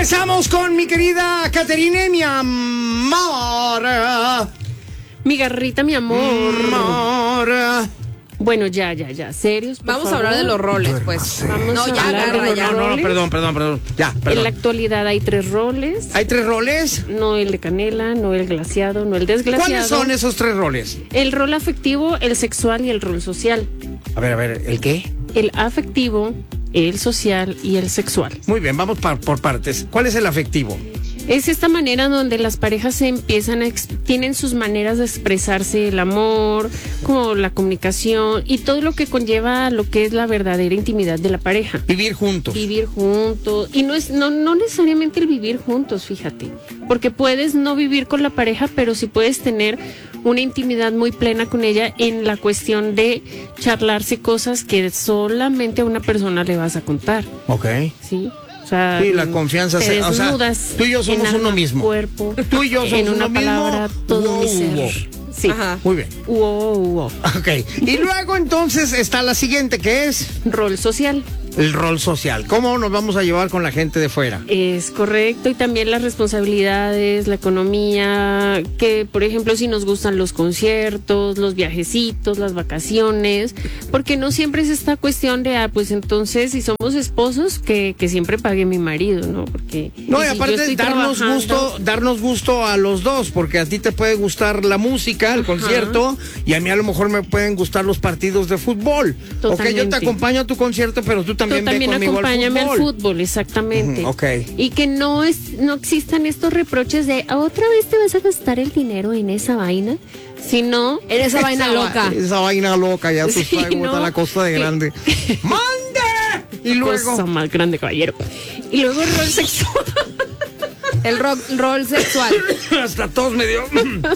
Regresamos con mi querida Caterine, mi amor. Mi garrita, mi amor. Bueno, ya, serios. Vamos a hablar de los roles, pues. Vamos a hablar de los roles. Perdón. Ya, perdón. En la actualidad hay 3 roles. ¿Hay 3 roles? No el de canela, no el glaciado, no el desglaciado. ¿Cuáles son esos 3 roles? El rol afectivo, el sexual y el rol social. A ver, ¿el qué? El afectivo, el social y el sexual. Muy bien, vamos por partes. ¿Cuál es el afectivo? Es esta manera donde las parejas se empiezan tienen sus maneras de expresarse el amor, como la comunicación y todo lo que conlleva lo que es la verdadera intimidad de la pareja. Vivir juntos. Y no necesariamente el vivir juntos, fíjate, porque puedes no vivir con la pareja, pero sí puedes tener una intimidad muy plena con ella en la cuestión de charlarse cosas que solamente a una persona le vas a contar. Ok. Sí. O sea, sí, la confianza tú y yo somos uno mismo. Cuerpo, tú y yo somos en una uno palabra, mismo. todo mi ser. Sí. Ajá. Muy bien. Ok. Y luego entonces está la siguiente, que es rol social. El rol social. ¿Cómo nos vamos a llevar con la gente de fuera? Es correcto, y también las responsabilidades, la economía, que por ejemplo si nos gustan los conciertos, los viajecitos, las vacaciones, porque no siempre es esta cuestión de, pues entonces si somos esposos, que siempre pague mi marido, ¿no? Porque no, y aparte darnos gusto a los dos, porque a ti te puede gustar la música, el concierto, y a mí a lo mejor me pueden gustar los partidos de fútbol. Totalmente. Ok, yo te acompaño a tu concierto, pero tú también acompáñame al fútbol, exactamente. Y que no existan estos reproches de otra vez te vas a gastar el dinero en esa vaina, sino en esa vaina loca. Esa vaina loca, ya tú sabes cómo está la costa de grande. ¡Mande! Y luego cosa más grande, caballero. Y luego el rol sexual. El rol sexual. Hasta todos me dio.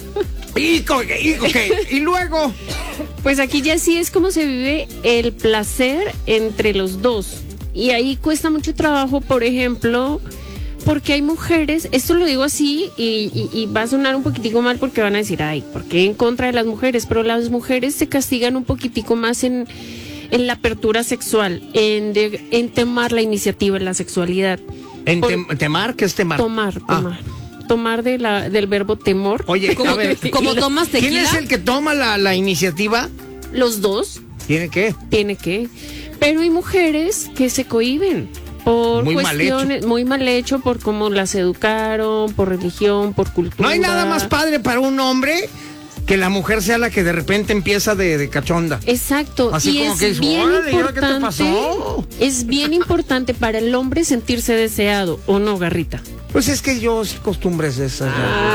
Y luego, pues aquí ya sí es como se vive el placer entre los dos. Y ahí cuesta mucho trabajo, por ejemplo, porque hay mujeres, esto lo digo así y va a sonar un poquitico mal porque van a decir, ay, ¿por qué en contra de las mujeres? Pero las mujeres se castigan un poquitico más en la apertura sexual, en tomar la iniciativa en la sexualidad. ¿Temar? ¿Qué es temar? Tomar del verbo temor. Oye, a ver, ¿cómo tomas tequila? ¿Quién es el que toma la iniciativa? Los dos. ¿Tiene que? Pero hay mujeres que se cohíben por cuestiones muy mal hecho, por cómo las educaron, por religión, por cultura. No hay nada más padre para un hombre que la mujer sea la que de repente empieza de cachonda. Exacto. Así y como es que dice, bien importante, ¿qué te pasó? Es bien importante para el hombre sentirse deseado, ¿o no, Garrita? Pues es que yo sí costumbres esas.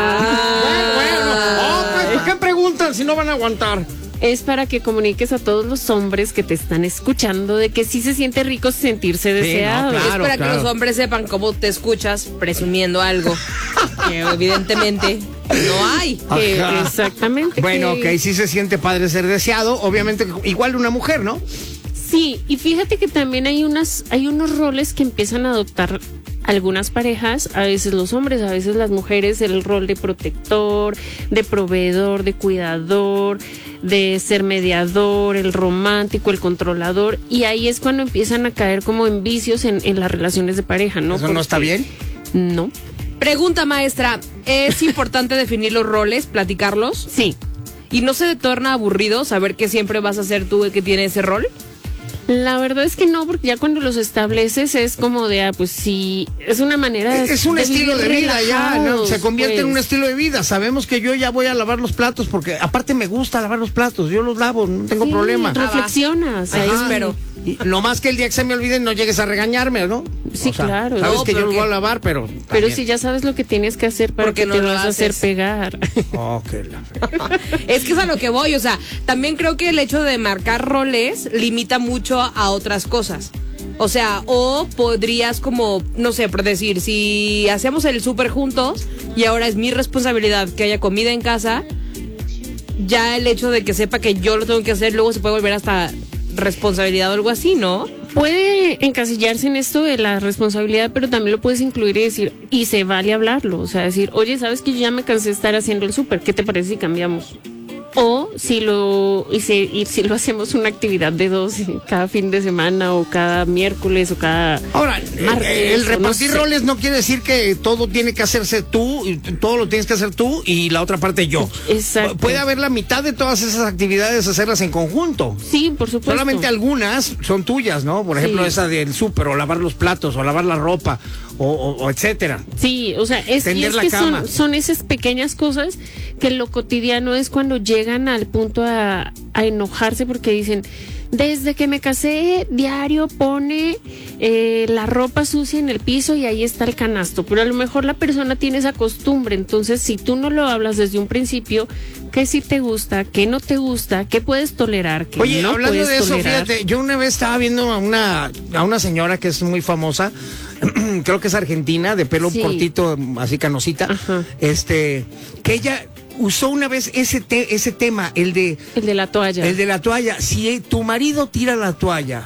Bueno. ¿Por qué preguntan si no van a aguantar? Es para que comuniques a todos los hombres que te están escuchando de que sí se siente rico sentirse deseado. No, claro, es para que los hombres sepan cómo te escuchas presumiendo algo que evidentemente no hay. Exactamente. Bueno, sí se siente padre ser deseado, obviamente igual una mujer, ¿no? Sí, y fíjate que también hay unos roles que empiezan a adoptar algunas parejas, a veces los hombres, a veces las mujeres, el rol de protector, de proveedor, de cuidador, de ser mediador, el romántico, el controlador, y ahí es cuando empiezan a caer como en vicios en las relaciones de pareja, ¿no? ¿Eso no está bien? No. Pregunta, maestra, ¿es importante definir los roles, platicarlos? Sí. ¿Y no se te torna aburrido saber que siempre vas a ser tú el que tiene ese rol? La verdad es que no, porque ya cuando los estableces es como de, pues sí, es una manera de... Es un estilo de vida ya, ¿no? Se convierte en un estilo de vida. Sabemos que yo ya voy a lavar los platos, porque aparte me gusta lavar los platos, yo los lavo, no tengo problema. Reflexionas. Ahí espero. Y lo más que el día que se me olvide no llegues a regañarme, ¿no? Sí, claro. Sabes que yo los voy a lavar, pero si ya sabes lo que tienes que hacer para que no te vas a hacer pegar. Es que es a lo que voy, o sea, también creo que el hecho de marcar roles limita mucho a otras cosas. O sea, o podrías como, no sé, por decir, si hacemos el súper juntos y ahora es mi responsabilidad que haya comida en casa, ya el hecho de que sepa que yo lo tengo que hacer, luego se puede volver hasta responsabilidad o algo así, ¿no? Puede encasillarse en esto de la responsabilidad, pero también lo puedes incluir y decir, y se vale hablarlo, o sea, decir, oye, ¿sabes que yo ya me cansé de estar haciendo el súper? ¿Qué te parece si cambiamos? O si lo hacemos una actividad de 2 cada fin de semana o cada miércoles o cada Ahora, martes, el repartir no sé. roles no quiere decir que todo tiene que hacerse tú, y todo lo tienes que hacer tú y la otra parte yo. Exacto. Puede haber la mitad de todas esas actividades hacerlas en conjunto. Sí, por supuesto. Solamente algunas son tuyas, ¿no? Por ejemplo, Sí. esa del súper, o lavar los platos, o lavar la ropa, o etcétera. Sí, o sea, y Tender es la que cama. son esas pequeñas cosas que lo cotidiano es cuando llegan al punto a enojarse porque dicen, desde que me casé, diario pone la ropa sucia en el piso y ahí está el canasto, pero a lo mejor la persona tiene esa costumbre, entonces si tú no lo hablas desde un principio, qué sí te gusta, qué no te gusta, qué puedes tolerar, qué Oye, no hablando puedes de eso, tolerar. fíjate, yo una vez estaba viendo a una señora que es muy famosa, creo que es argentina, de pelo Sí. cortito, así canosita, Ajá. que ella usó una vez ese tema, el de La toalla. la toalla. Si tu marido tira la toalla,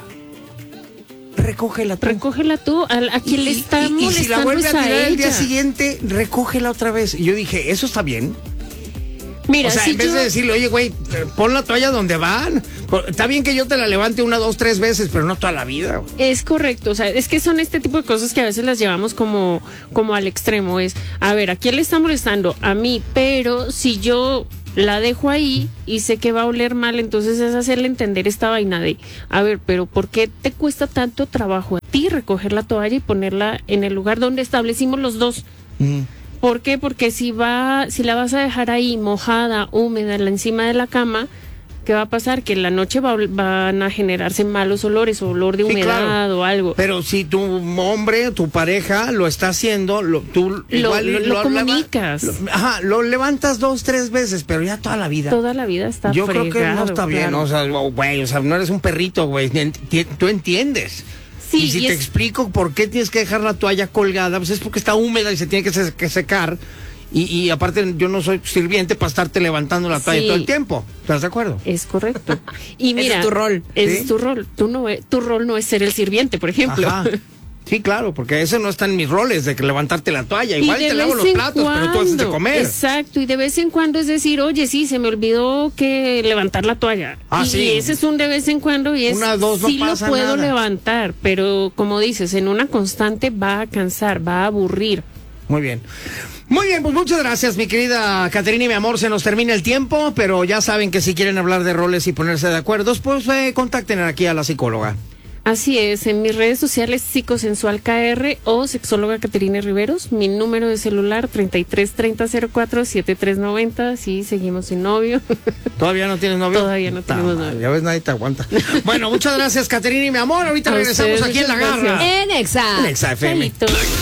recógela tú. Recógela tú, a quien le está y molestando si la vuelve a es a tirar el día ella. siguiente, recógela otra vez. Y yo dije, ¿eso está bien? Mira, O sea, si en vez yo- de decirle, oye, güey, pon la toalla donde van. Está bien que yo te la levante 1, 2, 3 veces, pero no toda la vida, güey. Es correcto, o sea, es que son este tipo de cosas que a veces las llevamos como al extremo. Es, a ver, ¿a quién le está molestando? A mí, pero si yo la dejo ahí y sé que va a oler mal, entonces es hacerle entender esta vaina de, a ver, pero ¿por qué te cuesta tanto trabajo a ti recoger la toalla y ponerla en el lugar donde establecimos los dos? ¿Por qué? Porque si la vas a dejar ahí mojada, húmeda, encima de la cama, ¿qué va a pasar? Que en la noche van a generarse malos olores, o olor de Sí, humedad claro. o algo. Pero si tu hombre, tu pareja lo está haciendo, tú igual lo comunicas. lo levantas 2, 3 veces, pero ya toda la vida. Toda la vida está Yo creo que no fregado, está bien, claro. o sea, güey, o sea, no eres un perrito, güey, tú entiendes. Sí, y si y te es- explico por qué tienes que dejar la toalla colgada, pues es porque está húmeda y se tiene que secar. Y aparte, yo no soy sirviente para estarte levantando la toalla Sí. todo el tiempo. ¿Estás de acuerdo? Es correcto. Y Ese mira, es tu rol. ese ¿Sí? es tu rol. Tu rol no es ser el sirviente, por ejemplo. Ajá. Sí, claro, porque eso no está en mis roles de que levantarte la toalla. Y Igual de te lavo vez los en platos, pero tú haces de cuando, comer. Exacto, y de vez en cuando es decir, oye, sí, se me olvidó que levantar la toalla. Ah, y sí. ese es un de vez en cuando y es, Una, dos, no sí lo pasa puedo nada. levantar, pero como dices, en una constante va a cansar, va a aburrir. Muy bien. Muy bien, pues muchas gracias, mi querida Caterina y mi amor. Se nos termina el tiempo, pero ya saben que si quieren hablar de roles y ponerse de acuerdo, pues contacten aquí a la psicóloga. Así es, en mis redes sociales Psicosensual KR o sexóloga Caterina Riveros, mi número de celular 33 30 04 7390, sí, seguimos sin novio. ¿Todavía no tienes novio? Todavía no tenemos Madre, novio. Ya ves, nadie te aguanta. Bueno, muchas gracias, Caterina y mi amor. Ahorita A regresamos ustedes, aquí en La muchas Garra. gracias. En Exa. En Exa FM. Chaito.